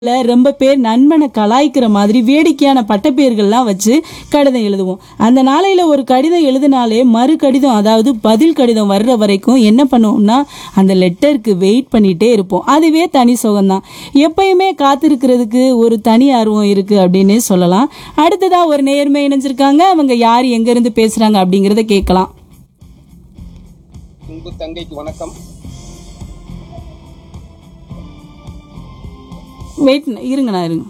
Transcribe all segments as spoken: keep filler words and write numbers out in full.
ல ரொம்ப பேர் நண்பனை கலாய்க்கிற மாதிரி வேடிக்கையான பட்டப்பேர்கள்லாம் வச்சு கடிதம் எழுதுவோம். அந்த நாளையில ஒரு கடிதம் எழுதினாலே மறு கடிதம், அதாவது பதில் கடிதம் வர்ற வரைக்கும் என்ன பண்ணுவோம்னா அந்த லெட்டருக்கு வெயிட் பண்ணிட்டே இருப்போம். அதுவே தனி சுகம்தான். எப்பயுமே காத்திருக்கிறதுக்கு ஒரு தனி ஆர்வம் இருக்கு அப்படின்னு சொல்லலாம். அடுத்ததா ஒரு நேர்மை இணைஞ்சிருக்காங்க. அவங்க யார், எங்க இருந்து பேசுறாங்க அப்படிங்கறத கேட்கலாம். அன்பு தங்கைக்கு வணக்கம். வெயிட் இருங்கண்ணா இருங்க.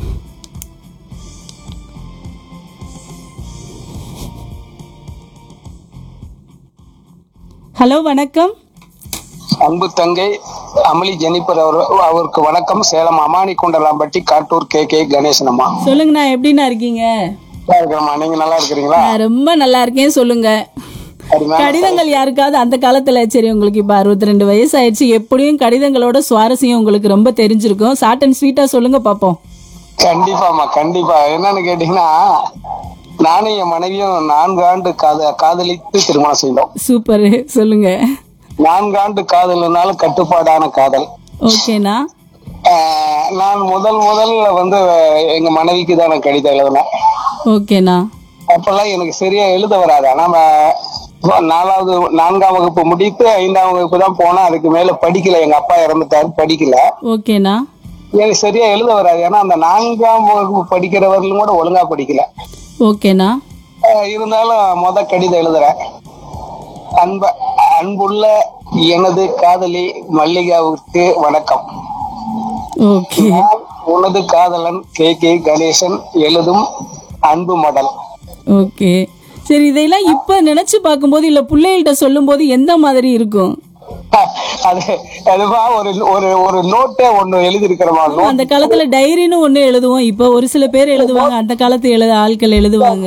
ஹலோ, வணக்கம். அன்பு தங்கை அமளி ஜெனிபர் அவர் அவருக்கு வணக்கம். சேலம் அமானி குண்டலாம்பட்டி காட்டூர் கே கே கணேசன் அம்மா. சொல்லுங்கண்ணா, எப்படிண்ணா இருக்கீங்க? நல்லா இருக்கிறேம்மா, நீங்க நல்லா இருக்கிறீங்களா? நான் ரொம்ப நல்லா இருக்கேன். சொல்லுங்க. சரிம்மா. கடிதங்கள் யாருக்காவது அந்த காலத்துல, சரி உங்களுக்கு இப்ப அறுபத்தி ரெண்டு வயசு ஆயிடுச்சு, எப்படியும் கடிதங்களோட சுவாரஸ்யம் உங்களுக்கு ரொம்ப தெரிஞ்சிருக்கும். ஷார்ட் அண்ட் ஸ்வீட்டா சொல்லுங்க பாப்போம். கண்டிப்பாம்மா, கண்டிப்பா. என்னன்னு கேட்டீங்கன்னா, நானும் என் மனைவியும் நான்கு ஆண்டு காத காதலித்து திருமணம் செய்தோம். சூப்பர், சொல்லுங்க. நான்கு ஆண்டு காதல்னாலும் கட்டுப்பாடான காதல். ஓகேண்ணா. ஆஹ் நான் முதல் முதல்ல வந்து எங்க மனைவிக்கு தான் நான் கடிதம் எழுதினேன். ஓகேண்ணா. அப்பெல்லாம் எனக்கு சரியா எழுத வராது. ஆனா நாலாவது நான்காம் வகுப்பு முடித்து ஐந்தாம் வகுப்பு தான் போனா, அதுக்கு மேல படிக்கல. எங்க அப்பா இறந்துட்டாரு, படிக்கல. ஓகேண்ணா. எனக்கு சரியா எழுத வராது. ஏன்னா அந்த நான்காம் வகுப்பு படிக்கிறவர்களும் கூட ஒழுங்கா படிக்கல. ஓகேண்ணா. அஹ் இருந்தாலும் முத கடிதம் எழுதுறேன். அன்ப அன்புள்ள எனது காதலி மல்லிகாவுக்கு வணக்கம். ஓகே. நான் உனது காதலன் கே கே கணேசன் எழுதும் அன்பு மடல். ஓகே, சரி. இதையெல்லாம் இப்ப நினைச்சு பார்க்கும்போது இல்ல பிள்ளைகள்கிட்ட சொல்லும் போது எந்த மாதிரி இருக்கும்? அது அதுவா ஒரு ஒரு ஒரு நோட்டை ஒண்ணு எழுதி இருக்கிறமா. அந்த காலத்துல டைரின்னு ஒண்ணு எழுதுவோம். இப்ப ஒரு சில பேர் எழுதுவாங்க, அந்த காலத்து எழுத ஆட்கள் எழுதுவாங்க.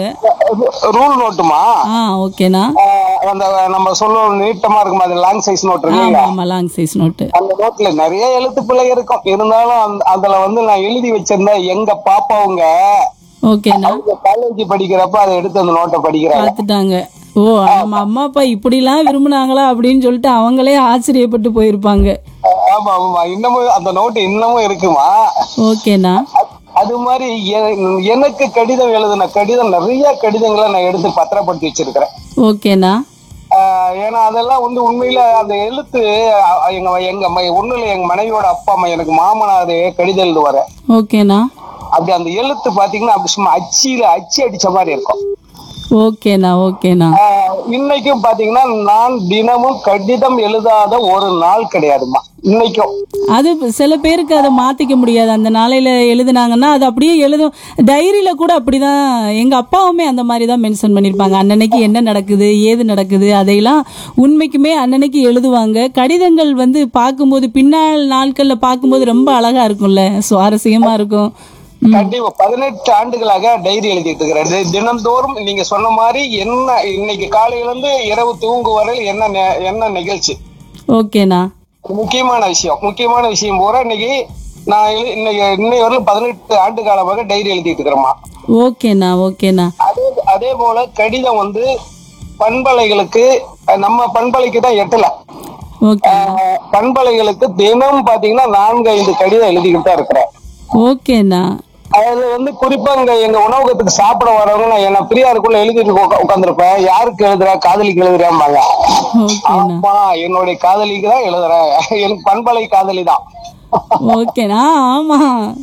ரூல் நோட்டுமா? ஆ, ஓகேண்ணா. அந்த நம்ம சொல்லுவோம் நீட்டமா இருக்குமா, அது லாங் சைஸ் நோட் ஆமா இருக்கு. ஆமா, லாங் சைஸ் நோட்டு. அந்த நோட்ல நிறைய எழுத்து பிழை இருக்கும். இருந்தாலும் அந்த- அதுல வந்து நான் எழுதி வச்சிருந்தேன். எங்க பாப்பாவுங்க ஓகேண்ணா. காலேஜ் படிக்கிறப்ப அதை எடுத்து அந்த நோட்டை படிக்கிறாங்க. பார்த்துட்டாங்க. ஓ, நம்ம அம்மா அப்பா இப்படிலாம் விரும்புனாங்களா அப்படின்னு சொல்லிட்டு அவங்களே ஆச்சரியப்பட்டு போயிருப்பாங்க. ஆமா ஆமா, இன்னமும் அந்த நோட்டு இன்னமும் இருக்குமா. ஓகேண்ணா. அது மாதிரி எ- எனக்கு கடிதம் எழுதின கடிதம் நிறைய கடிதங்களை நான் எடுத்து பத்திரப்படுத்தி வச்சிருக்கிறேன். ஓகேண்ணா. ஆஹ் ஏன்னா அதெல்லாம் வந்து உண்மையில அந்த எழுத்து அ- எங்க எங்க ம- ஒண்ணுல எங்க மனைவியோட அப்பா அம்மா எனக்கு மாமனாரு கடிதம் எழுதுவாரு. ஓகேண்ணா. அப்படி அந்த எழுத்து பாத்தீங்கன்னா அப்படி சும்மா அச்சியில அச்சு அடிச்ச மாதிரி இருக்கும். ஓகேண்ணா. ஓகேண்ணா. ஆஹ் இன்னைக்கும் பாத்தீங்கன்னா நான் தினமும் கடிதம் எழுதாத ஒரு நாள் கிடையாதுமா இன்னைக்கும். அது சில பேருக்கு அதை மாத்திக்க முடியாது. அந்த நாளையில எழுதுனாங்கன்னா அது அப்படியே எழுதும். டைரியில கூட அப்படிதான். எங்க அப்பாவுமே அந்த மாதிரி தான் மென்ஷன் பண்ணிருப்பாங்க. அன்னன்னைக்கு என்ன நடக்குது, ஏது நடக்குது, அதையெல்லாம் உண்மைக்குமே அன்னன்னைக்கு எழுதுவாங்க. கடிதங்கள் வந்து பார்க்கும்போது பின்னால் நாட்கள்ல பார்க்கும்போது ரொம்ப அழகா இருக்கும்ல, சுவாரஸ்யமா இருக்கும். கண்டிப்பா பதினெட்டு ஆண்டுகளாக டைரி எழுதிட்டு இருக்கிறேன். தி- தினந்தோறும் நீங்க சொன்ன மாதிரி என்ன இன்னைக்கு காலையில இருந்து இரவு தூங்கு வரையில் என்ன நெ- என்ன நிகழ்ச்சி, ஓகேண்ணா. முக்கியமான விஷயம் முக்கியமான விஷயம் பூரா இன்னைக்கு நான் எழு- இன்னைக்கு இன்னை வரையிலும் பதினெட்டு ஆண்டு காலமாக டைரி எழுதிட்டு இருக்கிறேம்மா. ஓகேண்ணா. ஓகேண்ணா. அதே அதே போல கடிதம் வந்து பண்பலைகளுக்கு அஹ், நம்ம பண்பலைக்கு தான் எட்டல. ஓகே. அஹ், பண்பலைகளுக்கு தினம் பாத்தீங்கன்னா நான்கு ஐந்து கடிதம் எழுதிக்கிட்டு தான் இருக்கிறேன். ஓகேண்ணா. அது வந்து குறிப்பா இங்க எங்க உணவகத்துக்கு சாப்பிட வரவங்க நான் என்ன பிரியாருக்குள்ள எழுதிட்டு உட்காந்துருப்பேன். யாருக்கு எழுதுற, காதலிக்கு எழுதுறேன்பாங்க. ஓகேண்ணா. ஆமா, என்னுடைய காதலிக்கு தான் எழுதுறேன். எனக்கு பண்பலை காதலி தான். ஓகேண்ணா. ஆமா,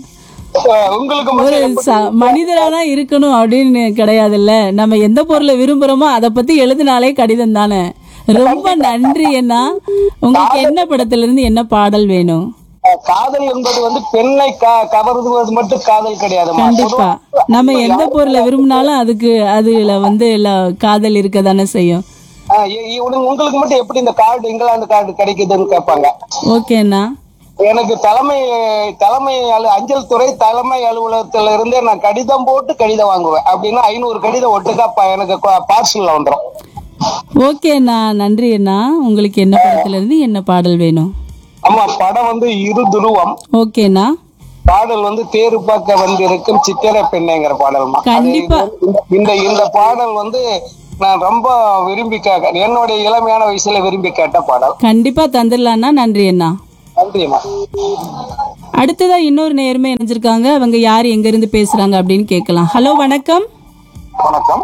அஹ் உங்களுக்கு ஒரு மட்டும் எப்படி- ச- மனிதரா தான் இருக்கணும் அப்படின்னு கிடையாதுல்ல. நம்ம எந்த பொருளை விரும்புறோமோ அதை பத்தி எழுதினாலே கடிதம் தானே. ரொம்ப நன்றி அண்ணா. உங்களுக்கு என்ன படத்துல இருந்து என்ன பாடல் வேணும்? அஹ் காதல் என்பது வந்து பெண்ணை க- கவருவது மட்டும் காதல் கிடையாதுமா. கண்டிப்பா நம்ம எந்த பொருளை விரும்பினாலும் அதுக்கு அதுல வந்து எல்லாம் காதல் இருக்க தானே செய்யும். அஹ் இ- இ- உங்களுக்கு மட்டும் எப்படி இந்த கார்டு இங்கிலாந்து கார்டு கிடைக்குதுன்னு கேட்பாங்க. ஓகேண்ணா. எனக்கு தலைமை தலைமை அலு- அஞ்சல் துறை தலைமை அலுவலகத்துல இருந்தே நான் கடிதம் போட்டு கடிதம் வாங்குவேன். அப்படின்னா ஐநூறு கடிதம் ஒட்டுக்கா ப- எனக்கு பார்சல்ல வந்துடும். ஓகேண்ணா, நன்றி அண்ணா. உங்களுக்கு என்ன படத்துல இருந்து என்ன பாடல் வேணும்? ஆமா, படம் வந்து இரு துருவம். ஓகேண்ணா. பாடல் வந்து தேரு பார்க்க வந்திருக்கும் சித்திர பெண்ணைங்கிற பாடல்மா. கண்டிப்பா. இந்த- இந்த இந்த பாடல் வந்து நான் ரொம்ப விரும்பி கேட்க என்னுடைய இளமையான வயசுல விரும்பி கேட்ட பாடல். கண்டிப்பா தந்துடலாண்ணா. நன்றி அண்ணா. நன்றிம்மா. அடுத்ததா இன்னொரு நேர்மை இணைஞ்சிருக்காங்க. அவங்க யார் எங்க இருந்து பேசுறாங்க அப்படின்னு கேட்கலாம். ஹலோ, வணக்கம். வணக்கம்.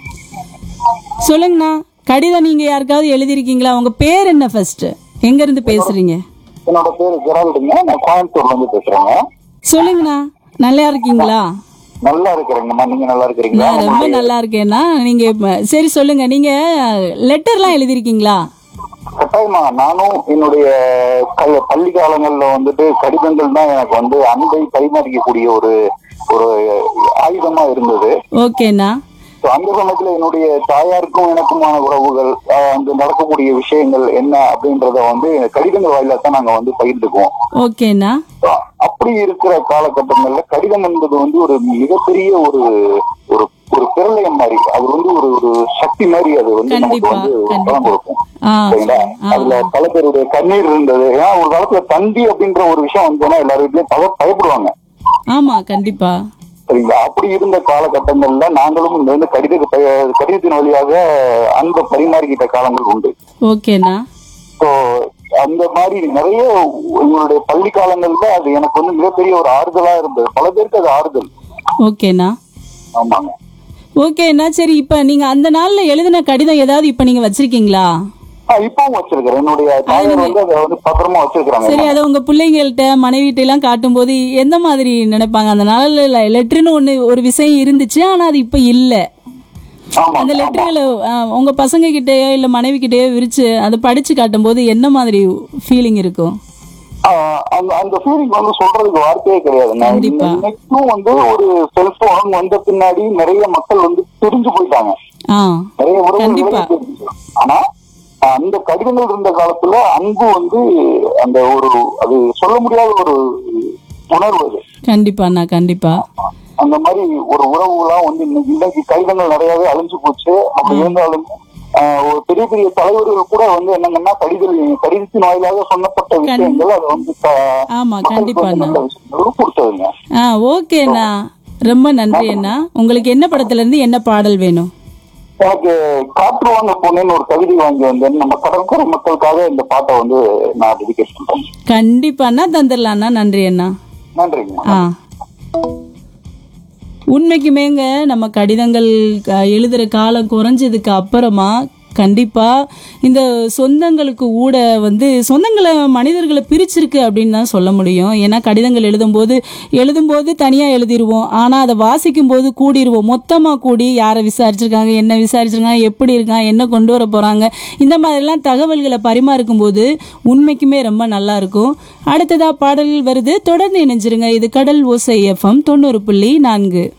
சொல்லுங்கண்ணா, கடிதம் நீங்க யாருக்காவது எழுதிருக்கீங்களா? உங்க பேர் என்ன ஃபர்ஸ்ட்? எங்க இருந்து பேசுறீங்க? என்னோட பேரு ஜெரால்டுங்க. நான் கோயம்புத்தூர்ல இருந்து பேசுறேங்க. சொல்லுங்கண்ணா, நல்லா இருக்கீங்களா? நல்லா இருக்கிறேங்கம்மா. நீங்க நல்லா இருக்கிறீங்களா? நான் ரொம்ப நல்லா இருக்கேன்னா. நீங்க இப்ப- சரி சொல்லுங்க, நீங்க லெட்டர்லாம் எழுதிருக்கீங்களா? கட்டாயமா நானும் என்னுடைய க- பள்ளி காலங்கள்ல வந்துட்டு கடிதங்கள் தான் எனக்கு வந்து அன்பை பரிமாறிக்கக்கூடிய ஒரு ஒரு ஆயுதமா இருந்தது. ஓகேண்ணா. So, அந்த சமயத்துல என்னுடைய தாயாருக்கும் எனக்குமான உறவுகள், ஆஹ், அங்கு நடக்கக்கூடிய விஷயங்கள் என்ன அப்படின்றத வந்து கடிதங்கள் வாயிலா தான் நாங்க வந்து பகிர்ந்துக்குவோம். ஓகேண்ணா. So, அப்படி இருக்கிற காலகட்டங்கள்ல கடிதம் என்பது வந்து ஒரு மிகப்பெரிய ஒரு ஒரு ஒரு பிரளயம் மாதிரி, அது வந்து ஒரு ஒரு சக்தி மாதிரி, அது வந்து நமக்கு கண்டிப்பா, வந்து கண்டிப்பா. பலம் கொடுக்கும். ஆ, சரிங்களா? ஆ. அதுல பல பேருடைய கண்ணீர் இருந்தது. ஏன்னா ஒரு காலத்துல தந்தி அப்படின்ற ஒரு விஷயம் வந்தோன்னா எல்லாரும் வீட்லயும் பல பயப்படுவாங்க. ஆமா, கண்டிப்பா. சரிங்களா? அப்படி இருந்த காலகட்டங்கள்ல நாங்களும் இந்த வந்து கடித கடிதத்தின் வழியாக அன்பை பரிமாறிக்கிட்ட காலங்கள் உண்டு. ஓகேண்ணா. ஸோ அந்த மாதிரி நிறைய எங்களுடைய பள்ளி காலங்கள்ல அது எனக்கு வந்து மிகப்பெரிய ஒரு ஆறுதலா இருந்தது. பல பேருக்கு அது ஆறுதல். ஓகேண்ணா. ஆமாங்க. ஓகேண்ணா. சரி, இப்ப நீங்க அந்த நாள்ல எழுதின கடிதம் ஏதாவது இப்ப நீங்க வச்சிருக்கீங்களா? ஆஹ் இப்பவும் வச்சிருக்கிறேன். என்னுடைய தாயார் வந்து அதை வந்து பத்திரமா வச்சிருக்கிறாங்க. சரி, அதை உங்க பிள்ளைங்கள்ட்ட மனைவிட்ட எல்லாம் காட்டும் போது எந்த மாதிரி நினைப்பாங்க? அந்த நாள்ல லெட்டர்னு ஒண்ணு ஒரு விஷயம் இருந்துச்சு, ஆனா அது இப்ப இல்ல. ஆமா, அந்த ஆமா. லெட்டர்களை உங்க பசங்க கிட்டயோ இல்ல மனைவி கிட்டயோ விரிச்சு அதை படிச்சு காட்டும் போது என்ன மாதிரி ஃபீலிங் இருக்கும்? ஆஹ் அந்த அந்த ஃபீலிங் வந்து சொல்றதுக்கு வார்த்தையே கிடையாது. நான் கண்டிப்பா. இன்னைக்கும் வந்து ஒரு செல்போன் வந்த பின்னாடி நிறைய மக்கள் வந்து பிரிஞ்சு போயிட்டாங்க. ஆ, நிறைய உறவுகள் கண்டிப்பா. விலகி போயிடுச்சு. ஆனா அந்த கடிதங்கள் இருந்த காலத்துல அன்பு வந்து அந்த ஒரு அது சொல்ல முடியாத ஒரு உணர்வு அது. கண்டிப்பாண்ணா, கண்டிப்பா. அந்த மாதிரி ஒரு உறவுலாம் வந்து இன்னைக்கு இன்னைக்கு கடிதங்கள் நிறையவே அழிஞ்சு போச்சு. அப்படி இருந்தாலும் ஆஹ் ஒரு பெரிய பெரிய தலைவர்கள் கூட வந்து என்னங்கன்னா கடிதம் கடிதத்தின் வாயிலாக சொன்னப்பட்ட விஷயங்கள் அது வந்து க- ஆமா, மக்களுக்கு கண்டிப்பா வந்து அண்ணா. நல்ல விஷயங்கள் கொடுத்ததுங்க. ஆ, ஓகேண்ணா. ரொம்ப நன்றி அண்ணா. உங்களுக்கு என்ன படத்துல இருந்து என்ன பாடல் வேணும்? எனக்கு காற்று வாங்க போனேன்னு ஒரு கவிதை வாங்கி வந்தேன். நம்ம கடற்கரை மக்களுக்காக இந்த பாட்டை வந்து நான் டெடிகேட் பண்றேன். கண்டிப்பாண்ணா, தந்துடலாண்ணா. நன்றி அண்ணா. நன்றிங்க. ஆ, உண்மைக்குமேங்க நம்ம கடிதங்கள் அஹ், எழுதுற காலம் குறைஞ்சதுக்கு அப்புறமா கண்டிப்பா இந்த சொந்தங்களுக்கு ஊட வந்து சொந்தங்களை மனிதர்களை பிரிச்சிருக்கு அப்படின்னு தான் சொல்ல முடியும். ஏன்னா கடிதங்கள் எழுதும்போது எழுதும்போது தனியா எழுதிருவோம், ஆனா அதை வாசிக்கும் போது கூடிருவோம். மொத்தமா கூடி யாரை விசாரிச்சிருக்காங்க, என்ன விசாரிச்சிருக்காங்க, எப்படி இருக்காங்க, என்ன கொண்டு வர போறாங்க, இந்த மாதிரிலாம் தகவல்களை பரிமாறிக்கும் போது உண்மைக்குமே ரொம்ப நல்லா இருக்கும். அடுத்ததா பாடல்கள் வருது, தொடர்ந்து இணைஞ்சிருங்க. இது கடல் ஓசை எஃப்எம் தொண்ணூறு புள்ளி நான்கு.